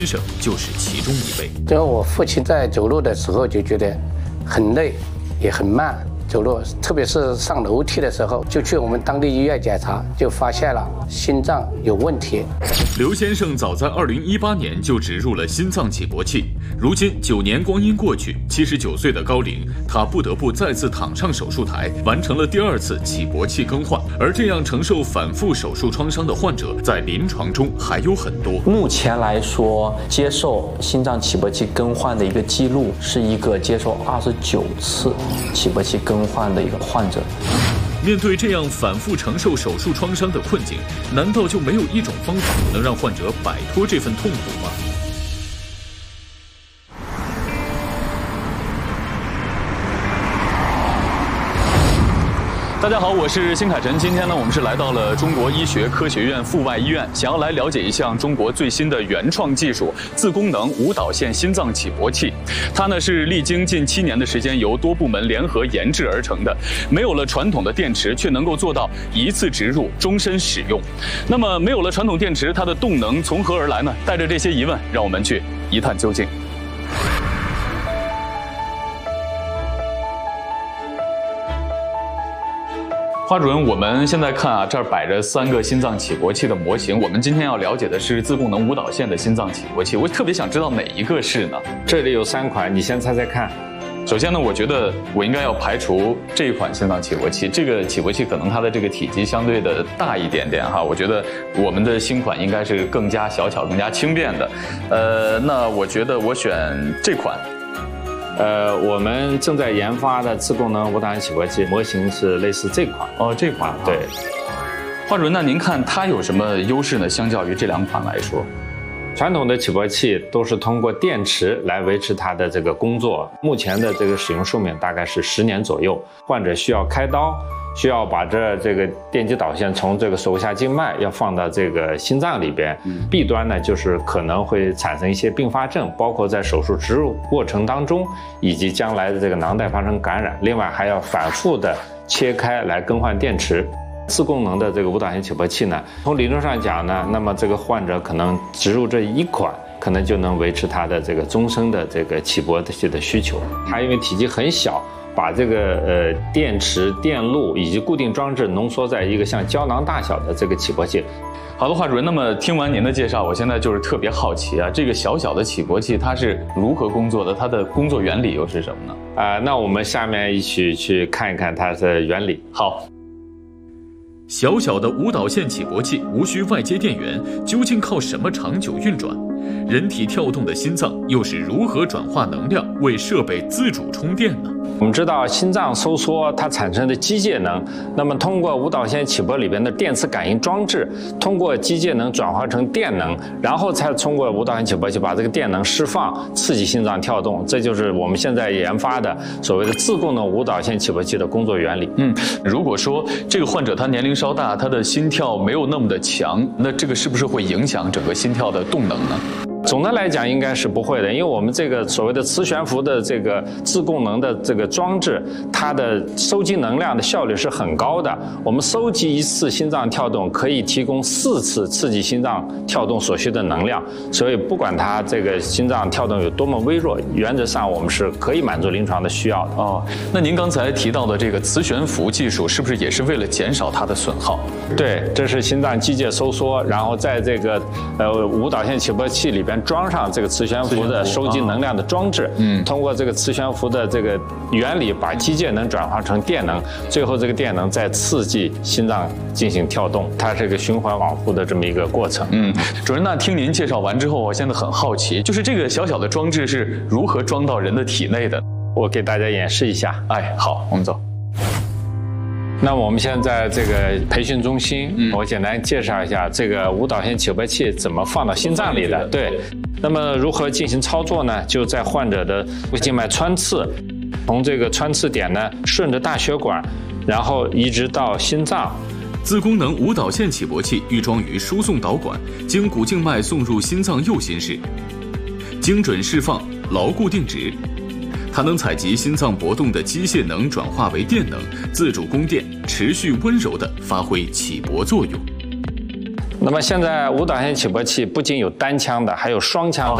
先生就是其中一位。 因为我父亲在走路的时候就觉得很累，也很慢走路，特别是上楼梯的时候，就去我们当地医院检查，就发现了心脏有问题。 刘先生早在2018年就植入了心脏起搏器，如今9年光阴过去，79岁的高龄，他不得不再次躺上手术台，完成了第2次起搏器更换。而这样承受反复手术创伤的患者，在临床中还有很多。 目前来说，接受心脏起搏器更换的一个记录是一个接受29次起搏器更换的一个患者。 面对这样反复承受手术创伤的困境，难道就没有一种方法能让患者摆脱这份痛苦吗？大家好，我是辛凯晨。今天呢，我们是来到了中国医学科学院阜外医院，想要来了解一项中国最新的原创技术——自功能无导线心脏起搏器。它呢是历经近7年的时间，由多部门联合研制而成的。没有了传统的电池，却能够做到一次植入，终身使用。那么，没有了传统电池，它的动能从何而来呢？带着这些疑问，让我们去一探究竟。华主任，我们现在看啊，这儿摆着3个心脏起搏器的模型。我们今天要了解的是自功能无导线的心脏起搏器，我特别想知道哪一个是呢？ 这里有3款，你先猜猜看。 首先呢，我觉得我应该要排除这一款心脏起搏器，这个起搏器可能它的这个体积相对的大一点点哈。我觉得我们的新款应该是更加小巧、更加轻便的。那我觉得我选这款。 我们正在研发的自功能无导线起搏器模型是类似这款。 哦，这款对。 华主任，那您看它有什么优势呢？相较于这2款来说， 传统的起搏器都是通过电池来维持它的这个工作，目前的这个使用寿命大概是10年左右，患者需要开刀。需要把这个电极导线从这个手下静脉要放到这个心脏里边，弊端呢就是可能会产生一些并发症，包括在手术植入过程当中，以及将来的这个囊袋发生感染。另外还要反复的切开来更换电池。自功能的这个无导线起搏器呢，从理论上讲呢，那么这个患者可能植入这1款，可能就能维持他的这个终身的这个起搏器的需求。它因为体积很小。把这个电池、电路以及固定装置浓缩在一个像胶囊大小的这个起搏器。 好的，华主任，那么听完您的介绍，我现在就是特别好奇啊，这个小小的起搏器它是如何工作的？它的工作原理又是什么呢？ 那我们下面一起去看一看它的原理。 好。小小的无导线起搏器无需外接电源，究竟靠什么长久运转？人体跳动的心脏又是如何转化能量为设备自主充电呢？ 我们知道心脏收缩它产生的机械能，那么通过无导线起搏里边的电磁感应装置，通过机械能转化成电能，然后才通过无导线起搏器把这个电能释放，刺激心脏跳动。这就是我们现在研发的所谓的自功能无导线起搏器的工作原理。 如果说这个患者他年龄稍大，他的心跳没有那么的强，那这个是不是会影响整个心跳的动能呢？ 总的来讲应该是不会的，因为我们这个所谓的磁悬浮的这个自功能的这个装置，它的收集能量的效率是很高的。我们收集1次心脏跳动可以提供4次刺激心脏跳动所需的能量，所以不管它这个心脏跳动有多么微弱，原则上我们是可以满足临床的需要的。 哦，那您刚才提到的这个磁悬浮技术，是不是也是为了减少它的损耗？ 对，这是心脏机械收缩，然后在这个无导线起搏器里边装上这个磁悬浮的收集能量的装置，通过这个磁悬浮的这个原理，把机械能转化成电能，最后这个电能再刺激心脏进行跳动，它是一个循环往复的这么一个过程。 主任，那听您介绍完之后，我现在很好奇，就是这个小小的装置是如何装到人的体内的？ 我给大家演示一下。 好，我们走。 那么我们现在这个培训中心，我简单介绍一下这个无导线起搏器怎么放到心脏里的。对，那么如何进行操作呢？就在患者的静脉穿刺，从这个穿刺点呢，顺着大血管，然后移植到心脏。 自功能无导线起搏器预装于输送导管，经股静脉送入心脏右心室，精准释放，牢固定植。它能采集心脏搏动的机械能转化为电能，自主供电，持续温柔地发挥起搏作用。 那么现在无导线起搏器不仅有单腔的，还有双腔的。